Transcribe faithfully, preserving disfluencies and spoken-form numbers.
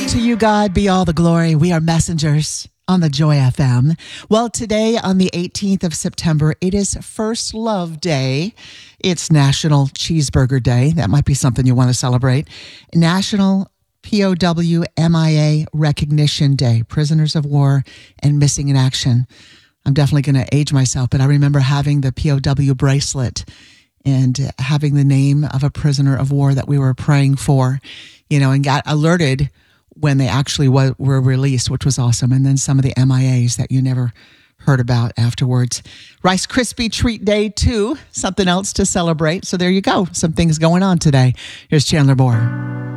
To you, God, be all the glory. We are messengers on the Joy F M. Well, today on the eighteenth of September, it is First Love Day. It's National Cheeseburger Day. That might be something you want to celebrate. National P O W M I A Recognition Day, Prisoners of War and Missing in Action. I'm definitely going to age myself, but I remember having the P O W bracelet and having the name of a prisoner of war that we were praying for, you know, and got alerted when they actually w- were released, which was awesome. And then some of the M I As that you never heard about afterwards. Rice Krispie Treat Day, too. Something else to celebrate. So there you go. Some things going on today. Here's Chandler Moore.